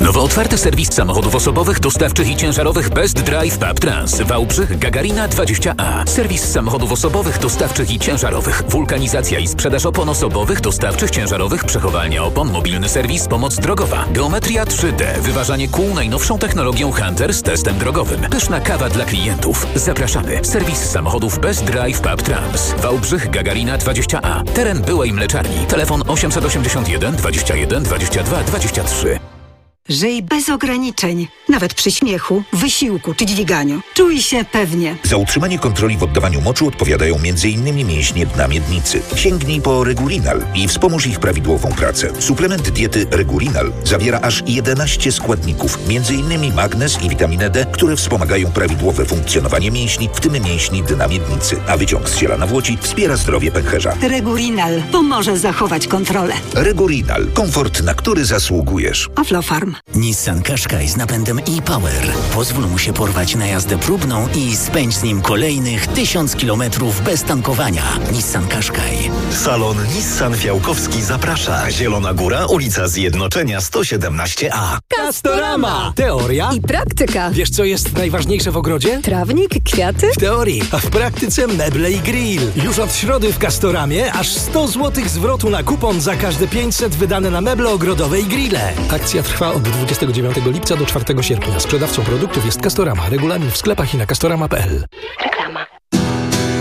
Nowo otwarty serwis samochodów osobowych, dostawczych i ciężarowych Best Drive Pub Trans. Wałbrzych, Gagarina 20A. Serwis samochodów osobowych, dostawczych i ciężarowych. Wulkanizacja i sprzedaż opon osobowych, dostawczych, ciężarowych, przechowalnia opon, mobilny serwis, pomoc drogowa. Geometria 3D, wyważanie kół najnowszą technologią Hunter z testem drogowym. Pyszna kawa dla klientów. Zapraszamy. Serwis samochodów Best Drive Pub Trans. Wałbrzych, Gagarina 20A. Teren byłej mleczarni. Telefon 881 21 22 23. Żyj bez ograniczeń, nawet przy śmiechu, wysiłku czy dźwiganiu. Czuj się pewnie. Za utrzymanie kontroli w oddawaniu moczu odpowiadają m.in. mięśnie dna miednicy. Sięgnij po Regulinal i wspomóż ich prawidłową pracę. Suplement diety Regulinal zawiera aż 11 składników, m.in. magnez i witaminę D, które wspomagają prawidłowe funkcjonowanie mięśni, w tym mięśni dna miednicy. A wyciąg z ziela nawłoci wspiera zdrowie pęcherza. Regulinal pomoże zachować kontrolę. Regulinal. Komfort, na który zasługujesz. Aflofarm. Nissan Qashqai z napędem e-Power. Pozwól mu się porwać na jazdę próbną i spędź z nim kolejnych 1000 km bez tankowania. Nissan Qashqai. Salon Nissan Fiałkowski zaprasza. Zielona Góra, ulica Zjednoczenia 117A. Castorama! Teoria i praktyka. Wiesz, co jest najważniejsze w ogrodzie? Trawnik, kwiaty? W teorii, a w praktyce meble i grill. Już od środy w Castoramie aż 100 zł zwrotu na kupon za każde 500 wydane na meble ogrodowe i grille. Akcja trwa od 29 lipca do 4 sierpnia. Sprzedawcą produktów jest Castorama. Regulamin w sklepach i na castorama.pl.